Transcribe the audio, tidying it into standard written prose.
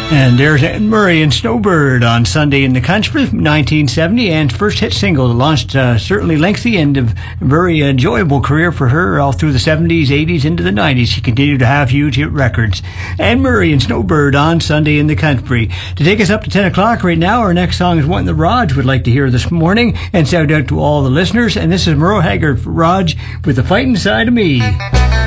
And there's Anne Murray and Snowbird on Sunday in the Country, 1970, Anne's first hit single, launched certainly lengthy and a very enjoyable career for her all through the 70s, 80s, into the 90s. She continued to have huge hit records. Anne Murray and Snowbird on Sunday in the Country. To take us up to 10 o'clock right now, our next song is one that Raj would like to hear this morning, and shout out to all the listeners. And this is Merle Haggard for Raj with The Fightin' Side of Me.